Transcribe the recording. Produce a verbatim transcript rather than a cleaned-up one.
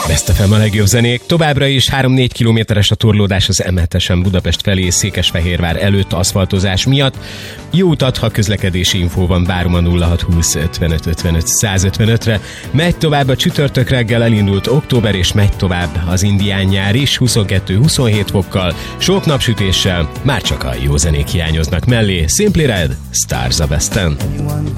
Best ef em a legjobb zenék. Továbbra is három-négy kilométeres a torlódás az em hetesen Budapest felé Székesfehérvár előtt aszfaltozás miatt. Jó utat, ha közlekedési infó van, várom a nulla hat húsz ötvenöt ötvenöt száz ötvenötre. Megy tovább a csütörtök reggel elindult október, és megy tovább az indián nyár is huszonkettő-huszonhét fokkal, sok napsütéssel, már csak a jó zenék hiányoznak mellé. Simply Red, Stars a Westen.